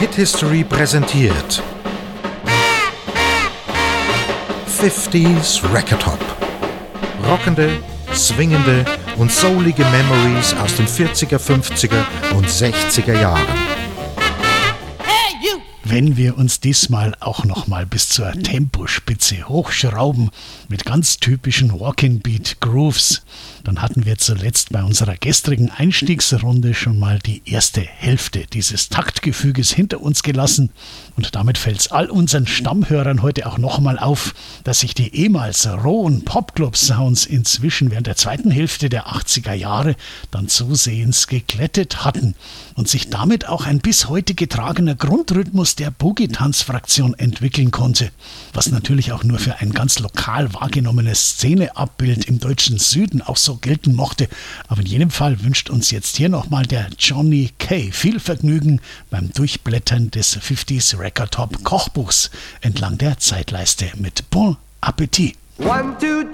Hit History präsentiert 50s Record Hop. Rockende, swingende und soulige Memories aus den 40er, 50er und 60er Jahren. Wenn wir uns diesmal auch noch mal bis zur Tempospitze hochschrauben mit ganz typischen Walking-Beat-Grooves, dann hatten wir zuletzt bei unserer gestrigen Einstiegsrunde schon mal die erste Hälfte dieses Taktgefüges hinter uns gelassen. Und damit fällt es all unseren Stammhörern heute auch noch mal auf, dass sich die ehemals rohen Popclub-Sounds inzwischen während der zweiten Hälfte der 80er Jahre dann zusehends geglättet hatten und sich damit auch ein bis heute getragener Grundrhythmus der Boogie-Tanz-Fraktion entwickeln konnte, was natürlich auch nur für ein ganz lokal wahrgenommenes Szeneabbild im deutschen Süden auch so gelten mochte. Aber in jedem Fall wünscht uns jetzt hier nochmal der Johnny Kay viel Vergnügen beim Durchblättern des 50s Record Hop Kochbuchs entlang der Zeitleiste mit Bon Appetit. 1, 2,